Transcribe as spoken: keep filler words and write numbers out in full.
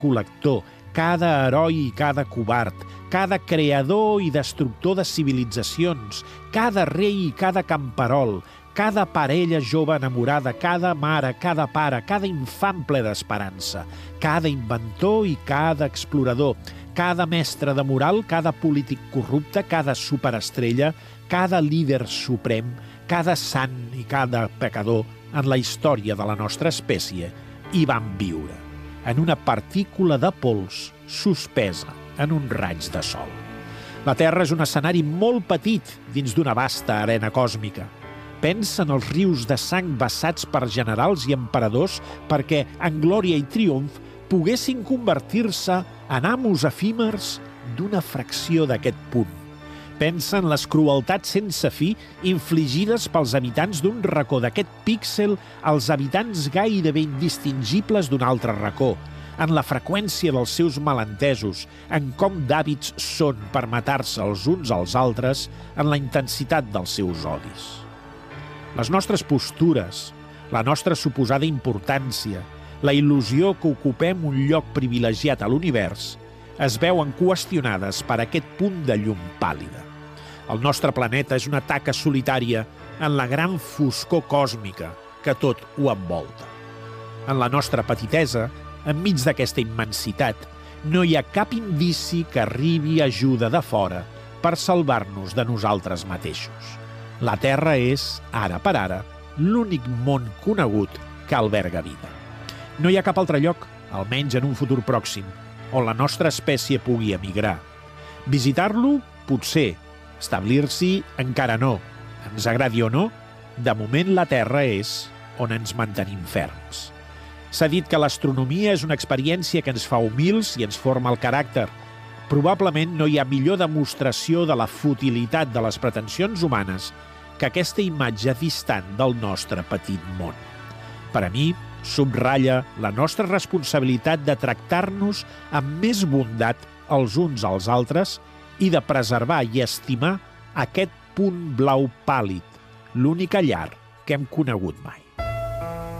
col·lector, cada heroi i cada covard, cada creador i destructor de civilitzacions, cada rei i cada camperol, cada parella jove enamorada, cada mare, cada pare, cada infant ple d'esperança, cada inventor i cada explorador, cada mestre de moral, cada polític corrupte, cada superestrella, cada líder suprem, cada sant i cada pecador en la història de la nostra espècie hi van viure, en una partícula de pols suspesa en un raig de sol. La Terra és un escenari molt petit dins d'una vasta arena còsmica. Pensa en els rius de sang vessats per generals i emperadors perquè, en glòria i triomf, poguessin convertir-se en amos efímers d'una fracció d'aquest punt. Pensa en les crueltats sense fi infligides pels habitants d'un racó d'aquest píxel als habitants gairebé indistingibles d'un altre racó, en la freqüència dels seus malentesos, en com d'hàbits són per matar-se els uns als altres, en la intensitat dels seus odis. Les nostres postures, la nostra suposada importància, la il·lusió que ocupem un lloc privilegiat a l'univers, es veuen qüestionades per aquest punt de llum pàl·lida. El nostre planeta és una taca solitària en la gran foscor còsmica que tot ho envolta. En la nostra petitesa, enmig d'aquesta immensitat, no hi ha cap indici que arribi ajuda de fora per salvar-nos de nosaltres mateixos. La Terra és, ara per ara, l'únic món conegut que alberga vida. No hi ha cap altre lloc, almenys en un futur pròxim, on la nostra espècie pugui emigrar. Visitar-lo, potser. Establir-s'hi, encara no. Ens agradi o no, de moment la Terra és on ens mantenim ferms. S'ha dit que l'astronomia és una experiència que ens fa humils i ens forma el caràcter. Probablement no hi ha millor demostració de la futilitat de les pretensions humanes que aquesta imatge distant del nostre petit món. Per a mi, subratlla la nostra responsabilitat de tractar-nos amb més bondat els uns als altres i de preservar i estimar aquest punt blau pàl·lid, l'única llar que hem conegut mai.